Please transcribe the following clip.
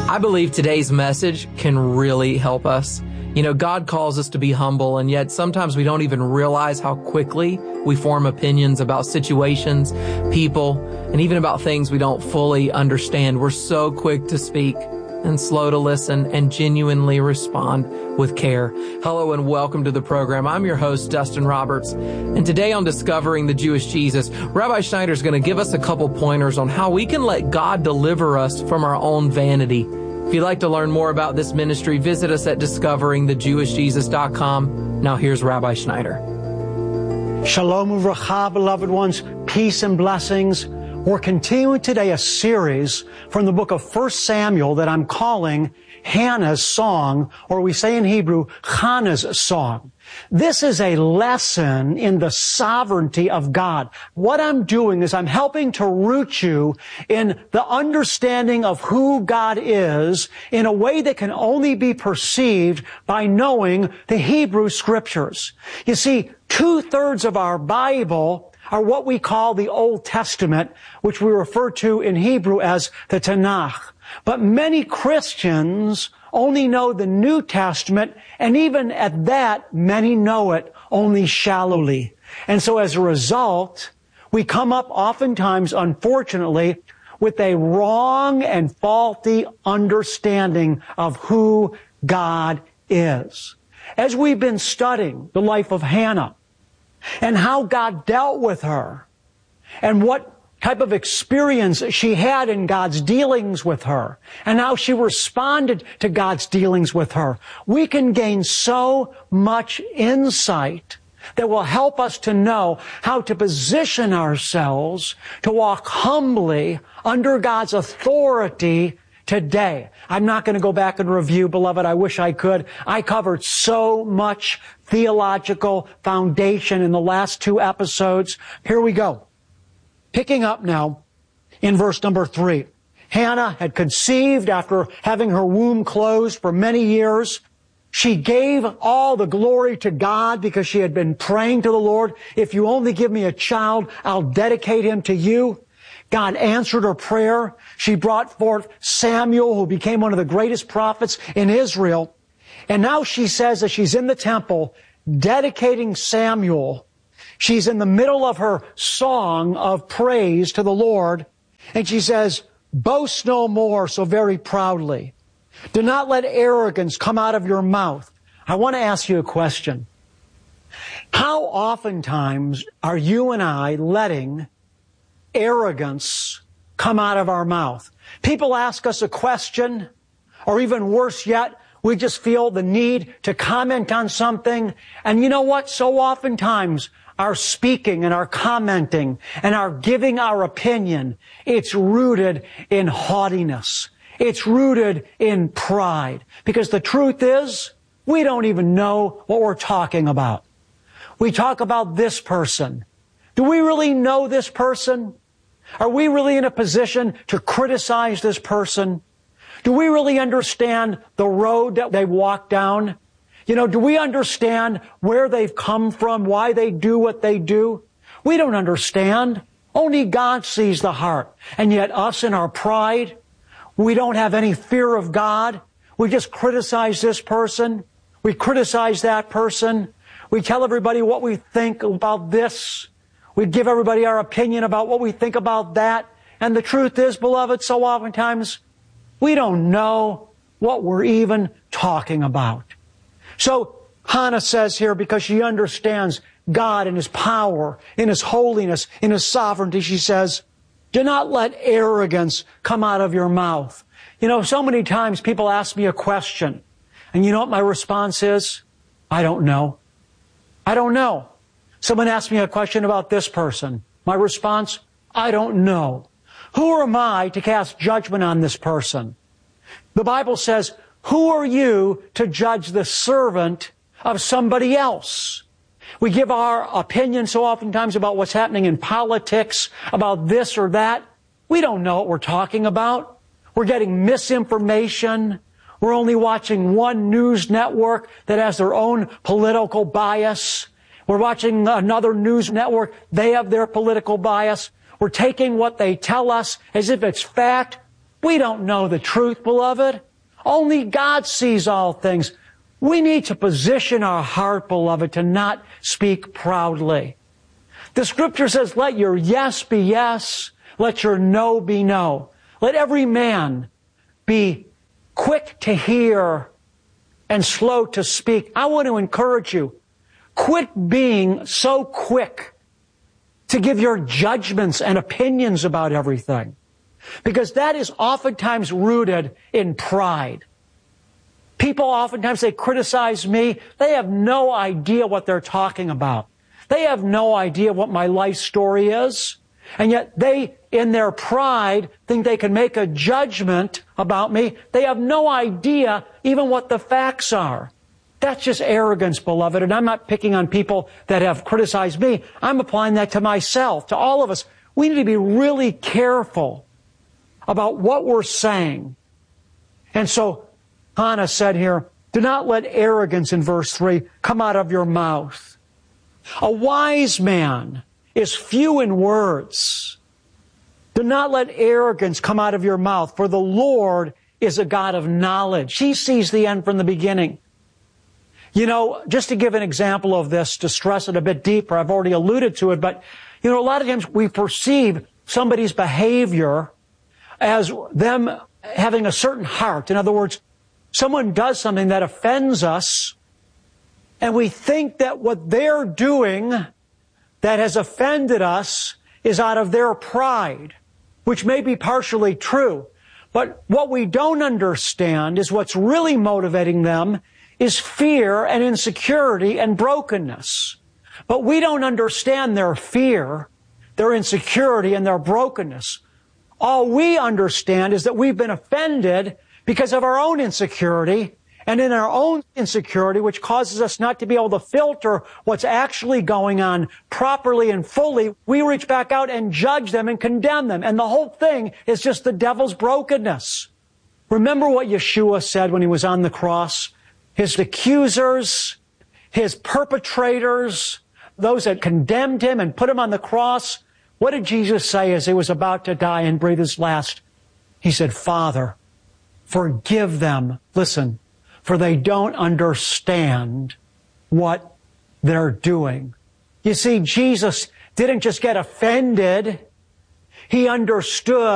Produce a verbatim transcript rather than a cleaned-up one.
I believe today's message can really help us. You know, God calls us to be humble, and yet sometimes we don't even realize how quickly we form opinions about situations, people, and even about things we don't fully understand. We're so quick to speak and slow to listen and genuinely respond with care. Hello and welcome to the program. I'm your host, Dustin Roberts. And today on Discovering the Jewish Jesus, Rabbi Schneider is going to give us a couple pointers on how we can let God deliver us from our own vanity. If you'd like to learn more about this ministry, visit us at discovering the jewish jesus dot com. Now here's Rabbi Schneider. Shalom uvracha, beloved ones, peace and blessings. We're continuing today a series from the book of First Samuel that I'm calling Hannah's Song, or we say in Hebrew, Hannah's Song. This is a lesson in the sovereignty of God. What I'm doing is I'm helping to root you in the understanding of who God is in a way that can only be perceived by knowing the Hebrew Scriptures. You see, two-thirds of our Bible are what we call the Old Testament, which we refer to in Hebrew as the Tanakh. But many Christians only know the New Testament, and even at that, many know it only shallowly. And so as a result, we come up oftentimes, unfortunately, with a wrong and faulty understanding of who God is. As we've been studying the life of Hannah, and how God dealt with her, and what type of experience she had in God's dealings with her, and how she responded to God's dealings with her, we can gain so much insight that will help us to know how to position ourselves to walk humbly under God's authority today. I'm not going to go back and review, beloved. I wish I could. I covered so much theological foundation in the last two episodes. Here we go. Picking up now in verse number three. Hannah had conceived after having her womb closed for many years. She gave all the glory to God because she had been praying to the Lord. If you only give me a child, I'll dedicate him to you. God answered her prayer. She brought forth Samuel, who became one of the greatest prophets in Israel. And now she says, as she's in the temple, dedicating Samuel, she's in the middle of her song of praise to the Lord, and she says, boast no more so very proudly. Do not let arrogance come out of your mouth. I want to ask you a question. How oftentimes are you and I letting arrogance come out of our mouth? People ask us a question, or even worse yet, we just feel the need to comment on something. And you know what? So oftentimes our speaking and our commenting and our giving our opinion, it's rooted in haughtiness. It's rooted in pride. Because the truth is, we don't even know what we're talking about. We talk about this person. Do we really know this person? Are we really in a position to criticize this person? Do we really understand the road that they walk down? You know, do we understand where they've come from, why they do what they do? We don't understand. Only God sees the heart. And yet us in our pride, we don't have any fear of God. We just criticize this person. We criticize that person. We tell everybody what we think about this. We give everybody our opinion about what we think about that. And the truth is, beloved, so oftentimes we don't know what we're even talking about. So Hannah says here, because she understands God and His power, in His holiness, in His sovereignty, she says, do not let arrogance come out of your mouth. You know, so many times people ask me a question, and you know what my response is? I don't know. I don't know. Someone asked me a question about this person. My response, I don't know. Who am I to cast judgment on this person? The Bible says, who are you to judge the servant of somebody else? We give our opinion so oftentimes about what's happening in politics, about this or that. We don't know what we're talking about. We're getting misinformation. We're only watching one news network that has their own political bias. We're watching another news network. They have their political bias. We're taking what they tell us as if it's fact, We don't know the truth, beloved. Only God sees all things. We need to position our heart, beloved, to not speak proudly. The Scripture says, let your yes be yes, let your no be no. Let every man be quick to hear and slow to speak. I want to encourage you, quit being so quick to give your judgments and opinions about everything, because that is oftentimes rooted in pride. People oftentimes, they criticize me. They have no idea what they're talking about. They have no idea what my life story is. And yet they, in their pride, think they can make a judgment about me. They have no idea even what the facts are. That's just arrogance, beloved. And I'm not picking on people that have criticized me. I'm applying that to myself, to all of us. We need to be really careful about what we're saying. And so Hannah said here, do not let arrogance, in verse three, come out of your mouth. A wise man is few in words. Do not let arrogance come out of your mouth, for the Lord is a God of knowledge. He sees the end from the beginning. You know, just to give an example of this, to stress it a bit deeper, I've already alluded to it, but, you know, a lot of times we perceive somebody's behavior as them having a certain heart. In other words, someone does something that offends us, and we think that what they're doing that has offended us is out of their pride, which may be partially true. But what we don't understand is what's really motivating them is fear and insecurity and brokenness. But we don't understand their fear, their insecurity, and their brokenness. All we understand is that we've been offended because of our own insecurity, and in our own insecurity, which causes us not to be able to filter what's actually going on properly and fully, we reach back out and judge them and condemn them. And the whole thing is just the devil's brokenness. Remember what Yeshua said when he was on the cross? His accusers, his perpetrators, those that condemned him and put him on the cross. What did Jesus say as he was about to die and breathe his last? He said, Father, forgive them. Listen, for they don't understand what they're doing. You see, Jesus didn't just get offended. He understood